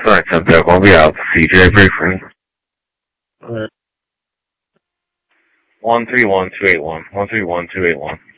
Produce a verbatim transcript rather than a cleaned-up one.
Flight Contact will be out. C J briefing. Okay. one three one two eight one. one three one two eight one.